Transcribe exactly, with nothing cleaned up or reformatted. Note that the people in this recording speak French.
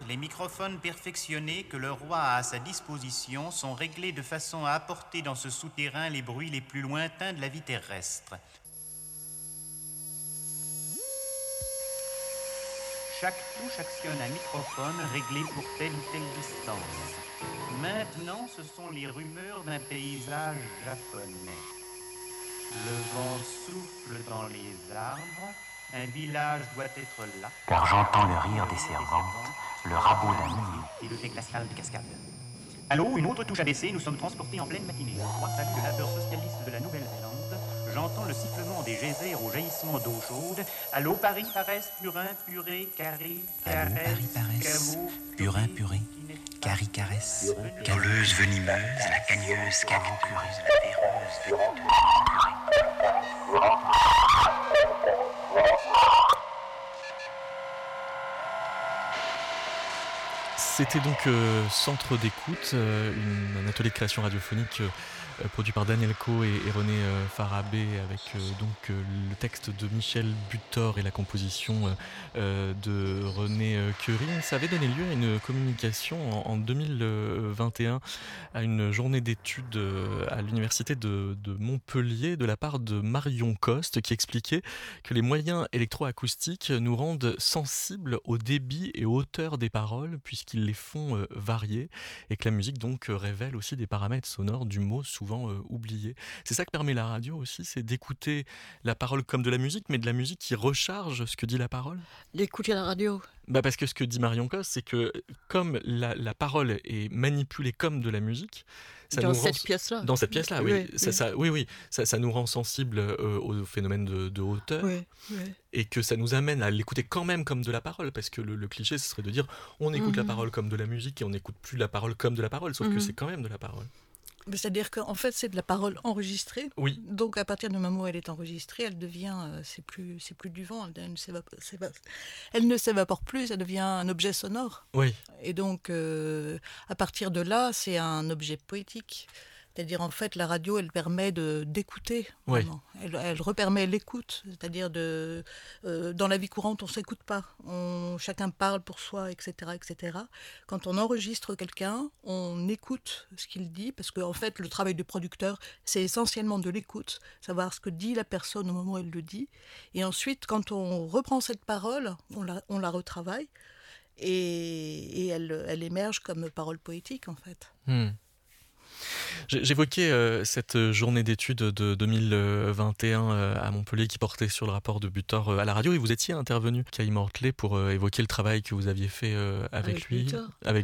les microphones perfectionnés que le roi a à sa disposition sont réglés de façon à apporter dans ce souterrain les bruits les plus lointains de la vie terrestre. Chaque touche actionne un microphone réglé pour telle ou telle distance. Maintenant, ce sont les rumeurs d'un paysage japonais. Le vent souffle dans les arbres. Un village doit être là. Car j'entends le rire des servantes, le rabot d'un milieu. Et le fait glacial des cascades. Allô, une autre touche abaissée, nous sommes transportés en pleine matinée. Moi, salut le labeur socialiste de la Nouvelle-Zélande. J'entends le sifflement des geysers au jaillissement d'eau chaude. Allô, Paris, Paresse, Purin, Purée, Carré, Allô, Paris, Paresse, Purin, Purée, Carrie, Caresse, Caleuse, Venimeuse, la cagneuse, Cagneuse, la terreuse, Veniteuse, Purée. C'était donc euh, Centre d'écoute, euh, une, un atelier de création radiophonique euh, produit par Daniel Coe et, et René euh, Farabé avec euh, donc euh, le texte de Michel Butor et la composition euh, de René euh, Curie. Ça avait donné lieu à une communication en, en deux mille vingt et un à une journée d'études euh, à l'université de, de Montpellier de la part de Marion Coste qui expliquait que les moyens électroacoustiques nous rendent sensibles au débit et aux hauteurs des paroles puisqu'ils les font euh, varier et que la musique donc euh, révèle aussi des paramètres sonores du mot souvent euh, oubliés. C'est ça que permet la radio aussi, c'est d'écouter la parole comme de la musique, mais de la musique qui recharge ce que dit la parole. D'écouter la radio. Bah parce que ce que dit Marion Coste, c'est que comme la, la parole est manipulée comme de la musique, ça dans nous cette rend... pièce-là. Dans cette pièce-là, oui, oui, ça, oui. Ça, oui, oui, ça, ça nous rend sensibles euh, au phénomène de, de hauteur, oui, oui. et que ça nous amène à l'écouter quand même comme de la parole, parce que le, le cliché, ce serait de dire on écoute Mm-hmm. la parole comme de la musique et on n'écoute plus la parole comme de la parole, sauf Mm-hmm. que c'est quand même de la parole. C'est-à-dire qu'en fait, c'est de la parole enregistrée. Oui. Donc, à partir du moment où elle est enregistrée, elle devient, euh, c'est plus, c'est plus du vent, elle, elle, ne s'évapore, s'évapore, elle ne s'évapore plus, elle devient un objet sonore. Oui. Et donc, euh, à partir de là, c'est un objet poétique. C'est-à-dire, en fait, la radio, elle permet de, d'écouter. Oui. Vraiment. Elle, elle repermet l'écoute. C'est-à-dire, de, euh, dans la vie courante, on ne s'écoute pas. On, chacun parle pour soi, et cetera, et cetera. Quand on enregistre quelqu'un, on écoute ce qu'il dit, parce qu'en en fait, le travail du producteur, c'est essentiellement de l'écoute, savoir ce que dit la personne au moment où elle le dit. Et ensuite, quand on reprend cette parole, on la, on la retravaille, et, et elle, elle émerge comme parole poétique, en fait. Hmm. J'évoquais euh, cette journée d'études de deux mille vingt et un euh, à Montpellier qui portait sur le rapport de Butor euh, à la radio et vous étiez intervenu, Kai Mortley, pour euh, évoquer le travail que vous aviez fait euh, avec, avec lui, Butor. avec